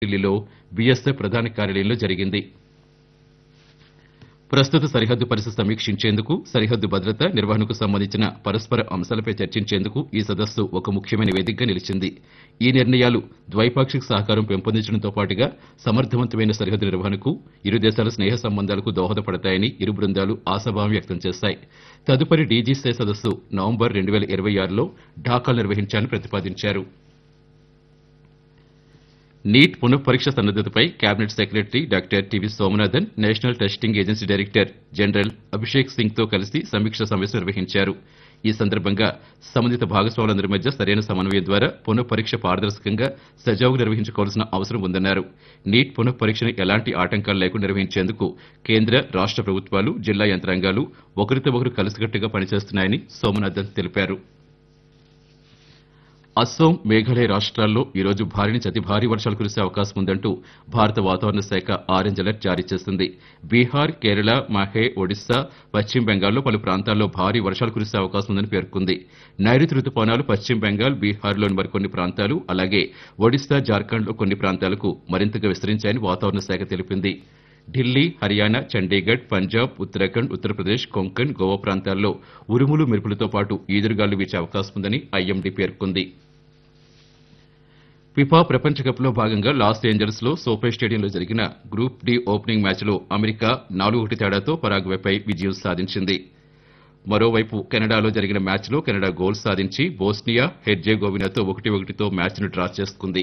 న్యూఢిల్లీలో బీఎస్ఎఫ్ ప్రధాన కార్యాలయంలో జరిగింది. ప్రస్తుత సరిహద్దు పరిస్థితి సమీక్షించేందుకు, సరిహద్దు భద్రత నిర్వహణకు సంబంధించిన పరస్పర అంశాలపై చర్చించేందుకు ఈ సదస్సు ఒక ముఖ్యమైన వేదికగా నిలిచింది. ఈ నిర్ణయాలు ద్వైపాక్షిక సహకారం పెంపొందించడంతో పాటుగా సమర్థవంతమైన సరిహద్దు నిర్వహణకు, ఇరు దేశాల స్నేహ సంబంధాలకు దోహదపడతాయని ఇరు బృందాలు ఆశాభావం వ్యక్తం చేశాయి. తదుపరి డీజీసీ సదస్సు నవంబర్ 2026లో ఢాకాలో నిర్వహించాలని ప్రతిపాదించారు. Neat పునఃపరీక్ష సన్నద్దతపై cabinet secretary doctor TV Somanathan national testing agency director general Abhishek Singh తో కలిసి సమీక్షా సమావేశం నిర్వహించారు. ఈ సందర్భంగా సంబంధిత భాగస్వాములందరి మధ్య సరైన సమన్వయం ద్వారా పునఃపరీక్ష పారదర్శకంగా సజావుగా నిర్వహించుకోవాల్సిన అవసరం ఉందన్నారు. నీట్ పునఃపరీక్షను ఎలాంటి ఆటంకాలు లేకుండా నిర్వహించేందుకు కేంద్ర, రాష్ట ప్రభుత్వాలు, జిల్లా యంత్రాంగాలు ఒకరితో ఒకరు కలిసికట్టుగా పనిచేస్తున్నాయని సోమనాథన్ తెలిపారు. అస్సోం, మేఘాలయ రాష్ట్రాల్లో ఈ రోజు భారీ నుంచి అతి భారీ వర్షాలు కురిసే అవకాశం ఉందంటూ భారత వాతావరణ శాఖ ఆరెంజ్ అలర్ట్ జారీ చేసింది. బీహార్, కేరళ, మాహే, ఒడిశా, పశ్చిమ బెంగాల్లో పలు ప్రాంతాల్లో భారీ వర్షాలు కురిసే అవకాశం ఉందని పేర్కొంది. నైరుతి రుతుపవనాలు పశ్చిమ బెంగాల్, బీహార్లోని మరికొన్ని ప్రాంతాలు, అలాగే ఒడిశా, జార్ఖండ్లో కొన్ని ప్రాంతాలకు మరింతగా విస్తరించాయని వాతావరణ శాఖ తెలిపింది. ఢిల్లీ, హర్యానా, చండీగఢ్, పంజాబ్, ఉత్తరాఖండ్, ఉత్తరప్రదేశ్, కొంకణ్, గోవా ప్రాంతాల్లో ఉరుములు, మెరుపులతో పాటు ఈదురుగాలు వీచే అవకాశం ఉందని ఐఎండీ పేర్కొంది. ఫిఫా ప్రపంచ కప్లో భాగంగా లాస్ ఏంజల్స్ లో సోఫీ స్టేడియంలో జరిగిన గ్రూప్ డి ఓపెనింగ్ మ్యాచ్లో అమెరికా 4-1 తేడాతో పరాగ్వేపై విజయం సాధించింది. మరోవైపు కెనడాలో జరిగిన మ్యాచ్లో కెనడా గోల్ సాధించి బోస్నియా హెర్జెగోవినాతో 1-1తో మ్యాచ్ను డ్రా చేసుకుంది.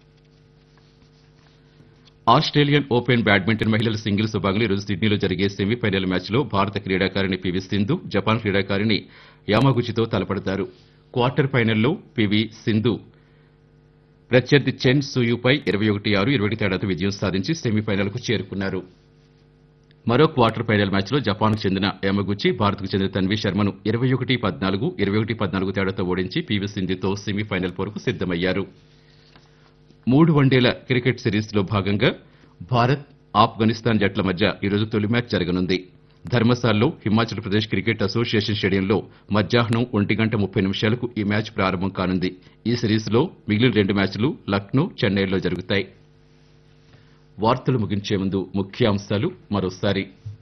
ఆస్ట్రేలియన్ ఓపెన్ బ్యాడ్మింటన్ మహిళల సింగిల్స్ విభాగంలో ఈరోజు సిడ్నీలో జరిగే సెమీఫైనల్ మ్యాచ్లో భారత క్రీడాకారిణి పివి సింధు, జపాన్ క్రీడాకారిణి యామాగుచితో తలపడతారు. క్వార్టర్ ఫైనల్లో పివి సింధు ప్రత్యర్థి చెన్ సూయుపై 21-6, 21 తేడాతో విజయం సాధించి సెమీఫైనల్కు చేరుకున్నారు. మరో క్వార్టర్ ఫైనల్ మ్యాచ్లో జపాన్కు చెందిన యామాగుచి, భారత్కు చెందిన తన్వీ శర్మను 21-14, 21-14 తేడాతో ఓడించి పివి సింధుతో సెమీఫైనల్ పోరుకు సిద్దమయ్యారు. 3 వన్డేల క్రికెట్ సిరీస్లో భాగంగా భారత్, ఆఫ్ఘనిస్తాన్ జట్ల మధ్య ఈరోజు తొలి మ్యాచ్ జరగనుంది. ధర్మశాలలో హిమాచల్ ప్రదేశ్ క్రికెట్ అసోసియేషన్ స్టేడియంలో మధ్యాహ్నం 1:30 ఈ మ్యాచ్ ప్రారంభం కానుంది. ఈ సిరీస్లో మిగిలిన 2 మ్యాచ్లు లక్నో, చెన్నైలో జరుగుతాయి. వార్తలు ముగించే ముందు ముఖ్యాంశాలు మరోసారి.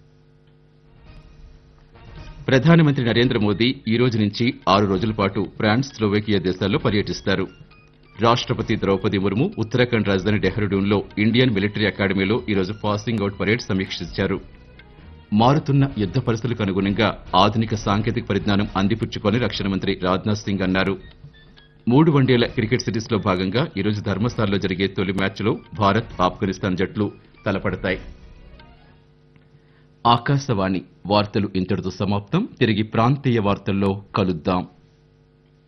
ప్రధానమంత్రి నరేంద్ర మోదీ ఈ రోజు నుంచి 6 రోజుల పాటు ఫ్రాన్స్, స్లోవేకియా దేశాల్లో పర్యటిస్తారు. రాష్టపతి ద్రౌపది ముర్ము ఉత్తరాఖండ్ రాజధాని డెహ్రాడూన్లో ఇండియన్ మిలిటరీ అకాడమీలో ఈరోజు పాసింగ్ అవుట్ పరేడ్ సమీక్షించారు. మారుతున్న యుద్ద పరిస్థితులకు అనుగుణంగా ఆధునిక సాంకేతిక పరిజ్ఞానం అందిపుచ్చుకోని రక్షణ మంత్రి రాజ్నాథ్ సింగ్ అన్నారు. 3 వన్డేల క్రికెట్ సిరీస్లో భాగంగా ఈరోజు ధర్మశాలలో జరిగే తొలి మ్యాచ్లో భారత్, ఆఫ్ఘనిస్తాన్ జట్లు తలపడతాయి. ఆకాశవాణి వార్తలు ఇంతటితో సమాప్తం. తిరిగి ప్రాంతీయ వార్తల్లో కలుద్దాం.